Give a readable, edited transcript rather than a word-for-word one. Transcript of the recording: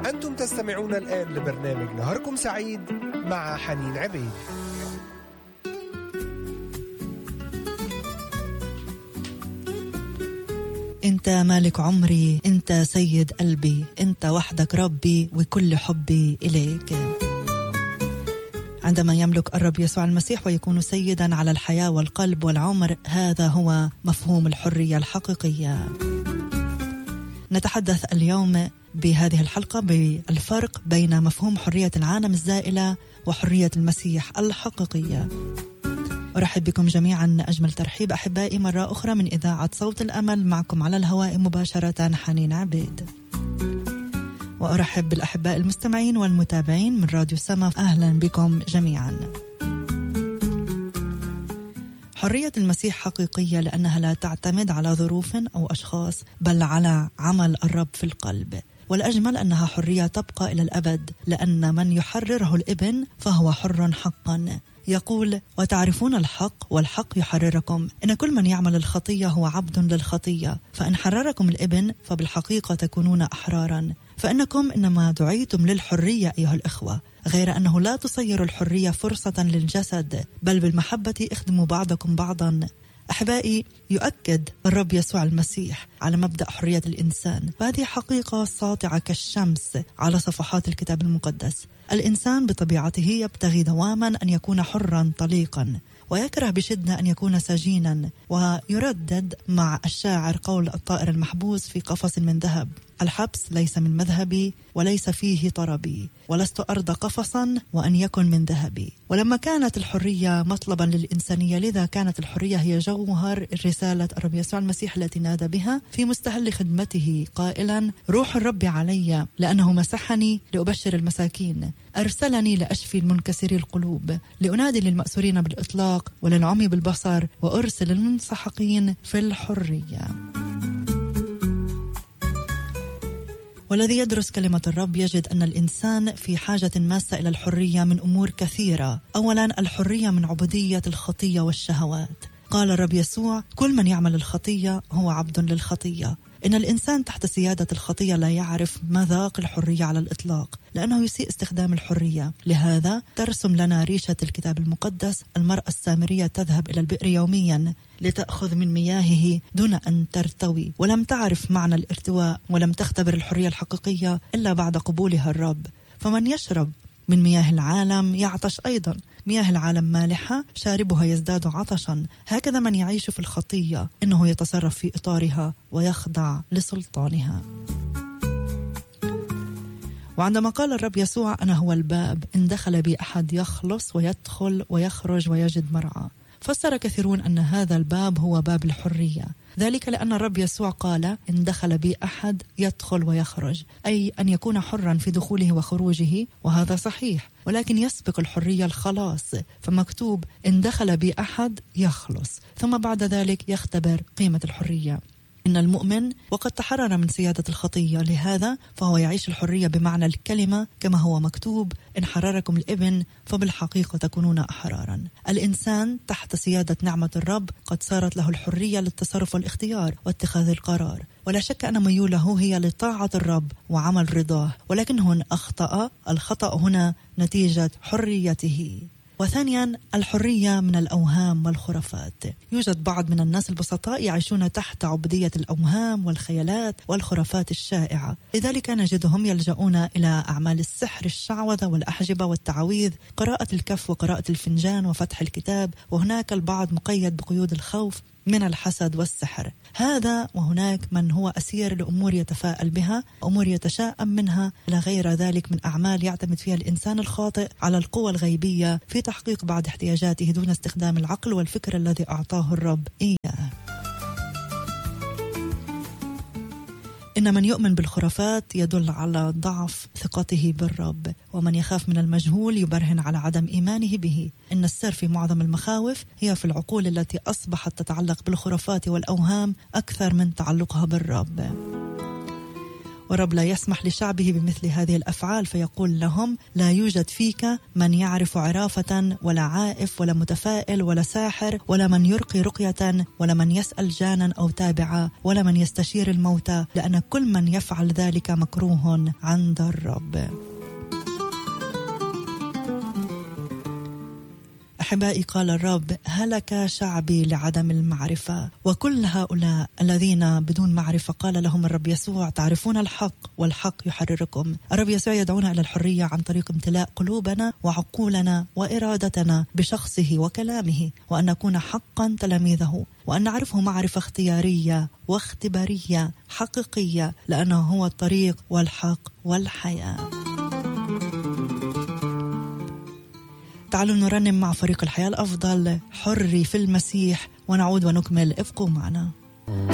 أنتم تستمعون الآن لبرنامج نهاركم سعيد مع حنين عبيد. أنت مالك عمري، أنت سيد قلبي، أنت وحدك ربي وكل حبي إليك. عندما يملك الرب يسوع المسيح ويكون سيداً على الحياة والقلب والعمر، هذا هو مفهوم الحرية الحقيقية. نتحدث اليوم بهذه الحلقة بالفرق بين مفهوم حرية العالم الزائلة وحرية المسيح الحقيقية. أرحب بكم جميعاً أجمل ترحيب أحبائي مرة أخرى من إذاعة صوت الأمل، معكم على الهواء مباشرة حنين عبيد. وأرحب بالأحباء المستمعين والمتابعين من راديو سما، أهلا بكم جميعاً. حرية المسيح حقيقية لأنها لا تعتمد على ظروف أو أشخاص، بل على عمل الرب في القلب. والأجمل أنها حرية تبقى إلى الأبد، لأن من يحرره الابن فهو حر حقا. يقول: وتعرفون الحق والحق يحرركم. إن كل من يعمل الخطية هو عبد للخطية، فإن حرركم الابن فبالحقيقة تكونون أحرارا. فإنكم إنما دعيتم للحرية أيها الإخوة، غير أنه لا تصير الحرية فرصة للجسد، بل بالمحبة اخدموا بعضكم بعضا. أحبائي، يؤكد الرب يسوع المسيح على مبدأ حرية الإنسان، فهذه حقيقة ساطعة كالشمس على صفحات الكتاب المقدس. الإنسان بطبيعته يبتغي دواما أن يكون حرا طليقا، ويكره بشدة أن يكون سجينا، ويردد مع الشاعر قول الطائر المحبوس في قفص من ذهب: الحبس ليس من مذهبي وليس فيه طربي، ولست أرضى قفصا وأن يكن من ذهبي. ولما كانت الحرية مطلبا للإنسانية، لذا كانت الحرية هي جوهر رسالة الرب يسوع المسيح التي نادى بها في مستهل خدمته قائلا: روح الرب علي لأنه مسحني لأبشر المساكين، أرسلني لأشفي المنكسري القلوب، لأنادي للمأسورين بالإطلاق وللعمي بالبصر، وأرسل المنسحقين في الحرية. والذي يدرس كلمة الرب يجد أن الإنسان في حاجة ماسة إلى الحرية من أمور كثيرة. أولا، الحرية من عبودية الخطية والشهوات. قال الرب يسوع: كل من يعمل الخطية هو عبد للخطية. إن الإنسان تحت سيادة الخطية لا يعرف مذاق الحرية على الإطلاق، لأنه يسيء استخدام الحرية. لهذا ترسم لنا ريشة الكتاب المقدس المرأة السامرية تذهب إلى البئر يوميا لتأخذ من مياهه دون أن ترتوي، ولم تعرف معنى الارتواء، ولم تختبر الحرية الحقيقية إلا بعد قبولها الرب. فمن يشرب من مياه العالم يعطش أيضا، مياه العالم مالحة شاربها يزداد عطشا. هكذا من يعيش في الخطية إنه يتصرف في إطارها ويخضع لسلطانها. وعندما قال الرب يسوع: أنا هو الباب، إن دخل بي أحد يخلص ويدخل ويخرج ويجد مرعى، فسر كثيرون أن هذا الباب هو باب الحرية، ذلك لأن الرب يسوع قال: إن دخل بي أحد يدخل ويخرج، أي أن يكون حرا في دخوله وخروجه، وهذا صحيح، ولكن يسبق الحرية الخلاص، فمكتوب: إن دخل بي أحد يخلص، ثم بعد ذلك يختبر قيمة الحرية. إن المؤمن وقد تحرر من سيادة الخطية، لهذا فهو يعيش الحرية بمعنى الكلمة، كما هو مكتوب: إن حرركم الابن فبالحقيقة تكونون أحرارا. الإنسان تحت سيادة نعمة الرب قد صارت له الحرية للتصرف والاختيار واتخاذ القرار، ولا شك أن ميوله هي لطاعة الرب وعمل رضاه، ولكنه أخطأ. الخطأ هنا نتيجة حريته. وثانيا، الحرية من الأوهام والخرافات. يوجد بعض من الناس البسطاء يعيشون تحت عبودية الأوهام والخيالات والخرافات الشائعة، لذلك نجدهم يلجؤون إلى أعمال السحر، الشعوذة والأحجبة والتعويذ، قراءة الكف وقراءة الفنجان وفتح الكتاب، وهناك البعض مقيد بقيود الخوف من الحسد والسحر. هذا وهناك من هو أسير لأمور يتفاءل بها، أمور يتشائم منها، إلى غير ذلك من أعمال يعتمد فيها الإنسان الخاطئ على القوى الغيبية في تحقيق بعض احتياجاته دون استخدام العقل والفكر الذي أعطاه الرب إياه. إن من يؤمن بالخرافات يدل على ضعف ثقته بالرب، ومن يخاف من المجهول يبرهن على عدم إيمانه به. إن السر في معظم المخاوف هي في العقول التي أصبحت تتعلق بالخرافات والأوهام أكثر من تعلقها بالرب. ورب لا يسمح لشعبه بمثل هذه الأفعال، فيقول لهم لا يوجد فيك من يعرف عرافة ولا عائف ولا متفائل ولا ساحر ولا من يرقي رقية ولا من يسأل جانا أو تابعا ولا من يستشير الموتى، لأن كل من يفعل ذلك مكروه عند الرب. أحبائي، قال الرب هلك شعبي لعدم المعرفة. وكل هؤلاء الذين بدون معرفة قال لهم الرب يسوع تعرفون الحق والحق يحرركم. الرب يسوع يدعونا إلى الحرية عن طريق امتلاء قلوبنا وعقولنا وإرادتنا بشخصه وكلامه، وأن نكون حقا تلاميذه، وأن نعرفه معرفة اختيارية واختبارية حقيقية، لأنه هو الطريق والحق والحياة. تعالوا نرنم مع فريق الحياة الأفضل حري في المسيح ونعود ونكمل. ابقوا معنا.